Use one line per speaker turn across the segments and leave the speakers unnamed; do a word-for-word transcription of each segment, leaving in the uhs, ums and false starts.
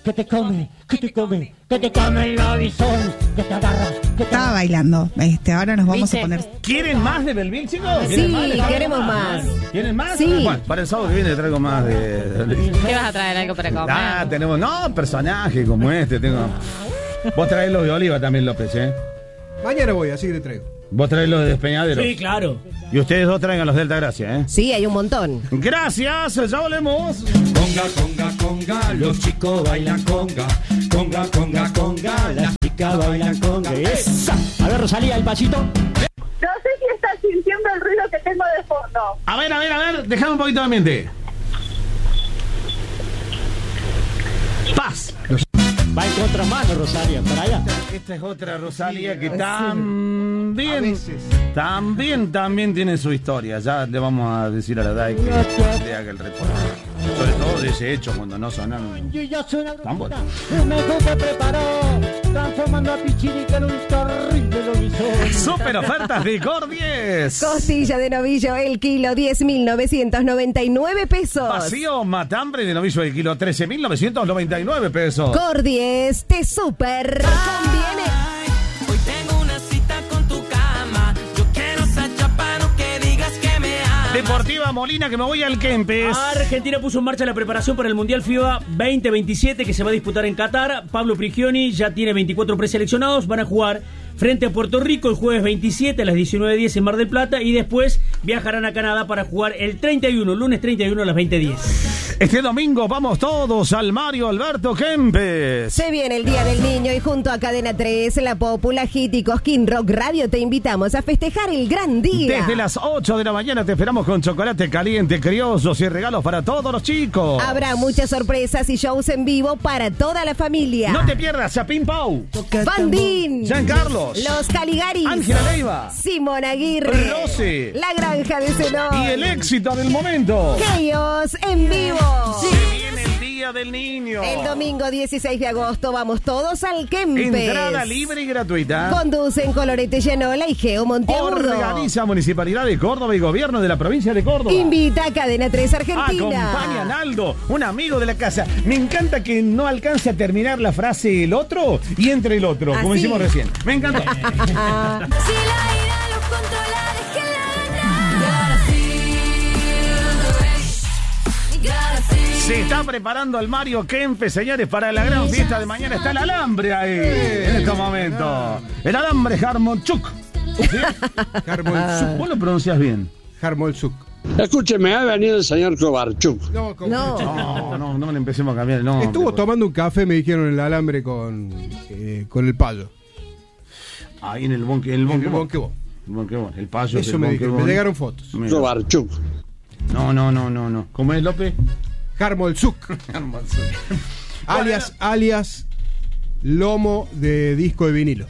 que te come, que te come, que te come el lobizón, que te agarras, que te...
Estaba bailando. Este, ahora nos vamos
¿Viste?
a poner...
¿Quieren más de Belville, chicos?
Sí,
más?
queremos más.
¿Quieren más?
Sí.
Bueno, para el sábado que viene traigo más de...
¿Qué vas a traer? ¿Algo para comer?
Ah, tenemos, no, personajes como este, tengo... Vos traés los de Oliva también, López, ¿eh?
Mañana voy, así que te traigo.
Vos traés los de Despeñadero.
Sí, claro.
Y ustedes dos traigan los de Altagracia, ¿eh?
Sí, hay un montón.
Gracias, ya volvemos.
Conga, conga, conga, los chicos bailan conga. Conga, conga, conga, las chicas bailan conga.
Esa. A ver, Rosalía, el pasito.
No sé si estás sintiendo el ruido que tengo de fondo.
A ver, a ver, a ver, dejame un poquito de ambiente. Paz.
Va en contramano, Rosalía, para allá.
Esta es otra Rosalía que también,
veces.
también, también tiene su historia. Ya le vamos a decir a la D A I que le haga el reporte. Sobre todo de ese hecho cuando no sonaron.
Yo ya suena
Tambor.
el mejor se preparó, transformando a Pichirica en un terrible lobizón.
Super ofertas de Cordies.
Costilla de novillo, el kilo, diez mil novecientos noventa y nueve pesos.
Vacío matambre de novillo del kilo, trece mil novecientos noventa y nueve pesos.
Cordies, te super conviene.
Hoy tengo una cita con tu cama. Yo quiero esa chapa, no que digas que me amas.
Deportiva Molina, que me voy al Kempes.
Argentina puso en marcha la preparación para el Mundial FIBA veinte veintisiete que se va a disputar en Qatar. Pablo Prigioni ya tiene veinticuatro preseleccionados. Van a jugar frente a Puerto Rico el jueves veintisiete a las diecinueve diez en Mar del Plata y después viajarán a Canadá para jugar el treinta y uno, lunes treinta y uno a las veinte diez.
Este domingo vamos todos al Mario Alberto Kempes.
Se viene el Día del Niño y junto a Cadena tres, La Popular Hit y Cosquín Rock Radio te invitamos a festejar el gran día.
Desde las ocho de la mañana te esperamos con chocolate caliente, criollos y regalos para todos los chicos.
Habrá muchas sorpresas y shows en vivo para toda la familia.
No te pierdas a Pim Pau,
Bandín,
Giancarlos,
Los Caligaris,
Ángela Leiva,
Simón Aguirre,
Rose,
La Granja de Zenón
y el éxito del momento.
Chaos en vivo.
Se viene el Día del Niño.
El domingo dieciséis de agosto vamos todos al Kempes.
Entrada libre y gratuita.
Conducen Colorete Llanola y Geo Monteagudo.
Organiza Municipalidad de Córdoba y Gobierno de la Provincia de Córdoba.
Invita a Cadena tres Argentina.
Acompaña a Naldo, un amigo de la casa. Me encanta que no alcance a terminar la frase el otro y entre el otro, como
Así.
hicimos recién. Me encantó.
Si la ira los controla, es que la gana.
Se está preparando el Mario Kempes, señores, para la gran fiesta de mañana. Está el alambre ahí, en estos momentos. El alambre Harmonchuk. ¿Sí?
Harmolchuk.
Vos lo pronuncias bien.
Harmolchuk.
Escúcheme, ha venido el señor Kovarchuk.
No, ¿cómo?
No.
No, no, no le empecemos a cambiar el nombre.
Estuvo tomando un café, me dijeron, en el alambre con, eh, con el payo.
Ahí en el bonque, el
En
bonque,
el bonquebón.
el bonquebón, el payo.
Eso
el
me dijeron, me
bonquebón.
llegaron fotos.
Mira.
Kovarchuk.
No, no, no, no, no. ¿Cómo es, López?
Harmolchuk. alias, alias lomo de disco de vinilo.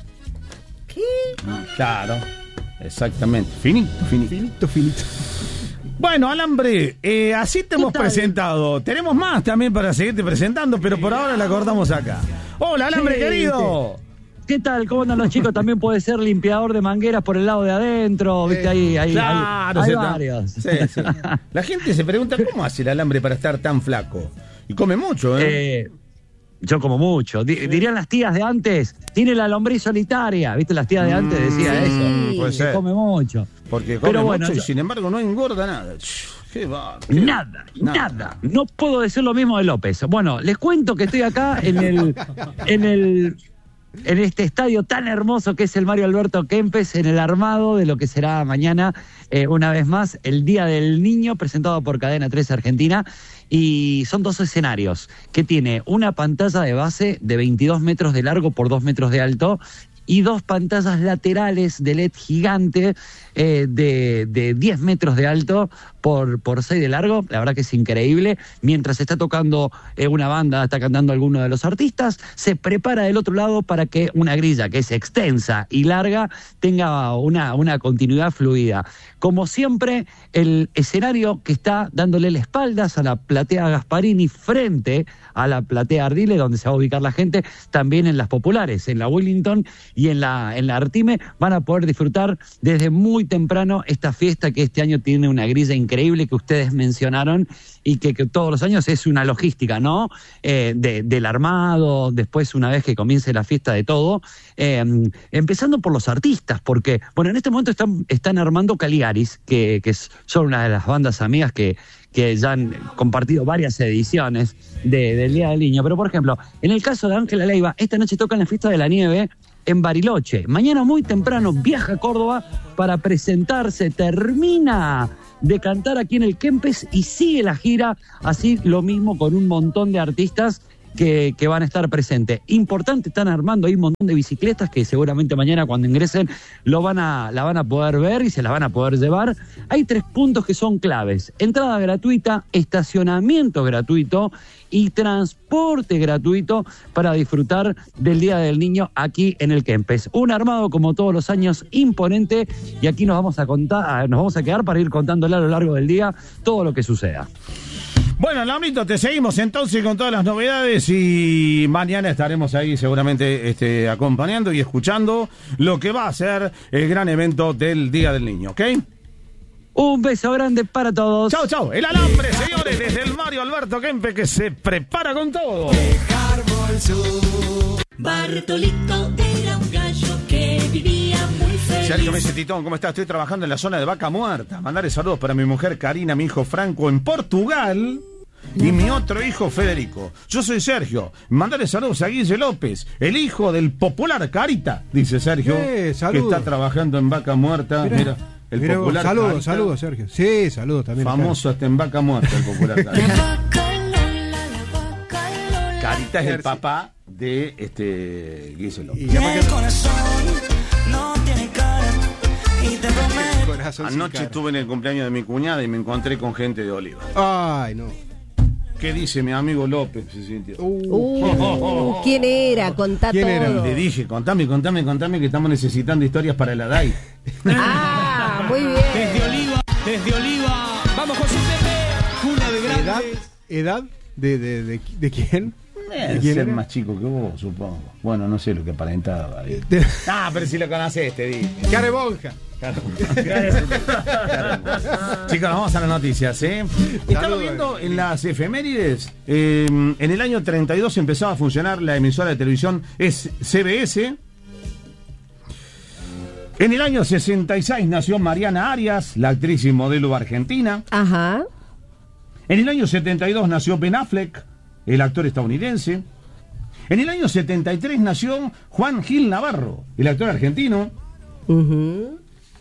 Claro, exactamente. Finito, finito.
Finito, finito.
Bueno, Alambre, eh, así te hemos presentado. Tenemos más también para seguirte presentando, pero por ahora la cortamos acá. Hola, Alambre,
Sí,
querido.
¿Qué tal? ¿Cómo andan los chicos? También puede ser limpiador de mangueras por el lado de adentro. ¿Viste? Ahí, ahí,
Claro,
hay, hay
se está-
varios.
Sí, sí. La gente se pregunta, ¿cómo hace el Alambre para estar tan flaco? Y come mucho, ¿eh?
Eh, yo como mucho. Di- dirían las tías de antes, tiene la lombriz solitaria. ¿Viste? Las tías de antes decían
Sí,
eso.
puede
Que
ser.
come mucho.
Porque come
Pero bueno,
mucho y
yo-
sin embargo no engorda nada. Qué va. qué-
Nada, nada, No puedo decir lo mismo de López. Bueno, les cuento que estoy acá en el, en el, en este estadio tan hermoso que es el Mario Alberto Kempes, en el armado de lo que será mañana, eh, una vez más, el Día del Niño, presentado por Cadena tres Argentina. Y son dos escenarios, que tiene una pantalla de base de veintidós metros de largo por dos metros de alto, y dos pantallas laterales de L E D gigante eh, de, de diez metros de alto por, por seis de largo. La verdad que es increíble. Mientras está tocando eh, una banda, está cantando alguno de los artistas, se prepara del otro lado para que una grilla que es extensa y larga tenga una, una continuidad fluida. Como siempre, el escenario que está dándole las espaldas a la platea Gasparini frente a la platea Ardile, donde se va a ubicar la gente, también en las populares, en la Wellington y en la, en la Artime van a poder disfrutar desde muy temprano esta fiesta que este año tiene una grilla increíble que ustedes mencionaron y que, que todos los años es una logística, ¿no? Eh, de, del armado, después una vez que comience la fiesta de todo, eh, empezando por los artistas, porque, bueno, en este momento están, están armando Caligaris, que, que son una de las bandas amigas que, que ya han compartido varias ediciones de, del Día del Niño, pero por ejemplo, en el caso de Ángela Leiva, esta noche tocan la fiesta de la nieve en Bariloche. Mañana muy temprano viaja a Córdoba para presentarse, termina de cantar aquí en el Kempes y sigue la gira, así lo mismo con un montón de artistas que, que van a estar presentes. Importante, están armando ahí un montón de bicicletas que seguramente mañana cuando ingresen lo van a, la van a poder ver y se las van a poder llevar. Hay tres puntos que son claves: entrada gratuita, estacionamiento gratuito y transporte gratuito para disfrutar del Día del Niño aquí en el Kempes. Un armado como todos los años imponente, y aquí nos vamos a contar, nos vamos a quedar para ir contándole a lo largo del día todo lo que suceda.
Bueno, Lambrito, te seguimos entonces con todas las novedades y mañana estaremos ahí seguramente este, acompañando y escuchando lo que va a ser el gran evento del Día del Niño, ¿ok?
Un beso grande para todos.
Chao, chao. El alambre, señores, desde el Mario Alberto Kempes, que se prepara con todo.
Bartolito era un gallo que vivía muy feliz.
Sergio me dice: Titón, ¿cómo estás? Estoy trabajando en la zona de Vaca Muerta. Mandarle saludos para mi mujer Karina, mi hijo Franco en Portugal y mi otro hijo Federico. Yo soy Sergio. Mandarle saludos a Guille López, el hijo del popular Carita, dice Sergio,
Eh,
que
saludos.
está trabajando en Vaca Muerta. Mira,
Mirá.
el
Mirá,
popular
saludos,
Carita,
saludos, Sergio. Sí, saludos también.
famoso hasta en Vaca Muerta, el popular Carita. Carita es el papá de este Guille López.
Y además
El corazón no tiene cara y te
que-
prometo.
corazón sin
Anoche
cara.
estuve en el cumpleaños de mi cuñada y me encontré con gente de Oliva.
Ay, no.
¿Qué dice mi amigo López? Se sintió.
Uh, ¿quién era? Contá
¿Quién era?
todo.
Le dije, contame, contame, contame que estamos necesitando historias para la D A I.
Ah, muy bien.
Desde Oliva, desde Oliva. Vamos, José Pepe. Cuna de
¿Edad?
grandes.
¿Edad? ¿De, de, de, de quién?
Eh,
quién
ser
era?
más chico que vos, supongo. Bueno, no sé lo que aparentaba. ¿eh?
De-
Ah, pero si lo conocés, te di.
Care Bonja.
Claro. Chicos, nos vamos a las noticias, ¿eh? Estaba
Saludos.
viendo en las efemérides, eh, en el año treinta y dos empezaba a funcionar la emisora de televisión es C B S. En el año sesenta y seis nació Mariana Arias, la actriz y modelo argentina.
Ajá.
En el año setenta y dos nació Ben Affleck, el actor estadounidense. En el año setenta y tres nació Juan Gil Navarro, el actor argentino.
Ujú.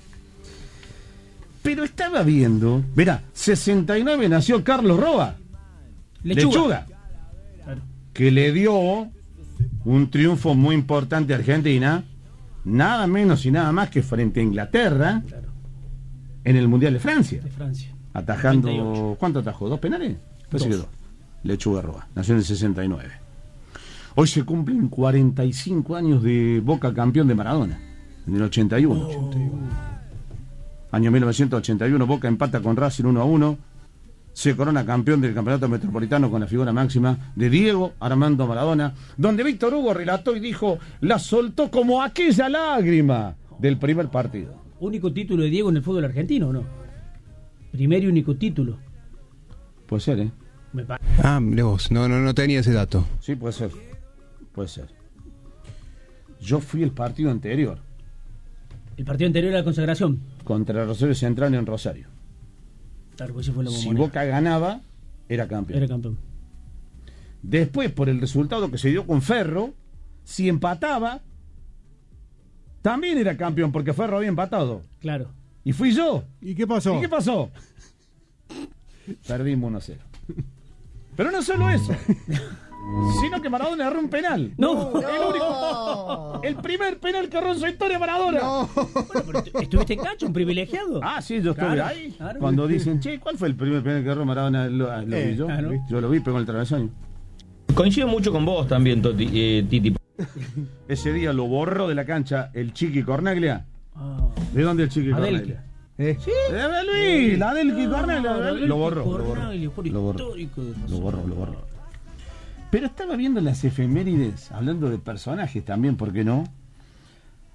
Pero estaba viendo, verá, sesenta y nueve nació Carlos Roa,
Lechuga.
Lechuga,
Claro.
que le dio un triunfo muy importante a Argentina, nada menos y nada más que frente a Inglaterra,
Claro.
en el Mundial de Francia,
De Francia.
atajando,
noventa y ocho.
¿cuánto atajó? ¿Dos penales? Parece que
Dos.
dos. Lechuga Roa, nació en el sesenta y nueve. Hoy se cumplen cuarenta y cinco años de Boca campeón de Maradona, en el ochenta y uno. Año mil novecientos ochenta y uno, Boca empata con Racing uno a uno. Se corona campeón del campeonato metropolitano con la figura máxima de Diego Armando Maradona, donde Víctor Hugo relató y dijo: la soltó como aquella lágrima del primer partido.
Único título de Diego en el fútbol argentino, ¿o no? Primer y único título.
Puede ser, ¿eh?
Me pa-
Ah, mire vos. No, no, no tenía ese dato.
Sí, puede ser. Puede ser. Yo fui el partido anterior
El partido anterior a la consagración.
contra Rosario Central en Rosario.
Claro, pues ese fue la
Si
bombonera.
Boca ganaba, era campeón.
Era campeón.
Después, por el resultado que se dio con Ferro, si empataba, también era campeón, porque Ferro había empatado.
Claro.
Y fui yo.
¿Y qué pasó?
¿Y qué pasó? Perdimos uno a cero. Pero no solo eso, sino que Maradona erró un penal.
No.
El único. El primer penal que erró en su historia Maradona.
Bueno, pero tu- estuviste en cancha, un privilegiado.
Ah, sí, yo estuve
Claro,
ahí.
claro.
Cuando dicen, che, ¿cuál fue el primer penal que erró Maradona? Lo, lo
Eh,
vi yo.
claro.
Yo lo vi, pegó en el travesaño.
Coincido mucho con vos también, Toti, eh, Titi.
Ese día lo borró de la cancha el Chiqui Cornaglia.
Ah.
¿De dónde el Chiqui
Adelki.
Cornaglia?
¿Eh?
Eh, Luis, la del Cornaglia.
Ah, Adelki
Lo borró, lo borró.
Cornaglia, jugador
Lo borró.
histórico de
Lo
Rosario.
borró, lo borró. Pero estaba viendo las efemérides, hablando de personajes también, ¿por qué no?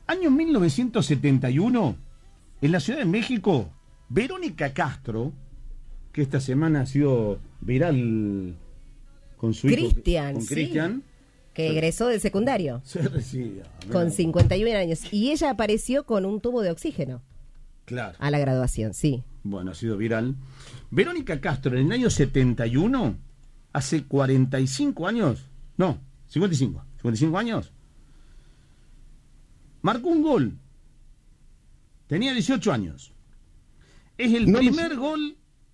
Año mil novecientos setenta y uno, en la Ciudad de México, Verónica Castro, que esta semana ha sido viral con su
Cristian,
hijo, con
sí.
Cristian,
Que egresó del secundario.
se recibía.
Con cincuenta y un años. Y ella apareció con un tubo de oxígeno
Claro.
a la graduación, sí.
Bueno, ha sido viral. Verónica Castro, en el año setenta y uno, hace cuarenta y cinco años, no, cincuenta y cinco, cincuenta y cinco años, marcó un gol. Tenía dieciocho años. Es el
No me-
primer gol.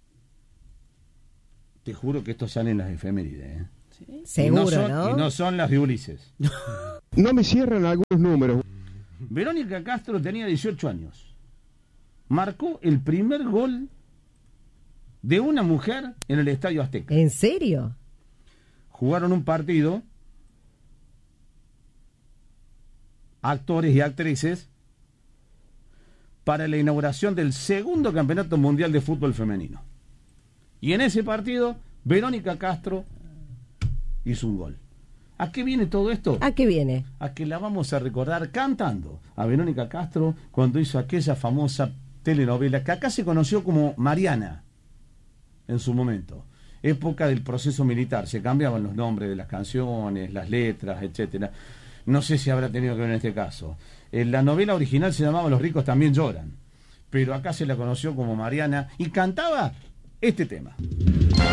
Te juro que esto sale en las efemérides, ¿eh?
Seguro,
y no son,
¿no?
Y no son las de Ulises.
No me cierran algunos números.
Verónica Castro tenía dieciocho años. Marcó el primer gol de una mujer en el Estadio Azteca.
¿En serio?
Jugaron un partido, actores y actrices, para la inauguración del segundo Campeonato Mundial de Fútbol Femenino. Y en ese partido, Verónica Castro hizo un gol. ¿A qué viene todo esto?
¿A qué viene?
A que la vamos a recordar cantando a Verónica Castro cuando hizo aquella famosa telenovela que acá se conoció como Mariana en su momento. Época del proceso militar, se cambiaban los nombres de las canciones, las letras, etcétera. No sé si habrá tenido que ver en este caso. En la novela original se llamaba Los ricos también lloran, pero acá se la conoció como Mariana y cantaba este tema.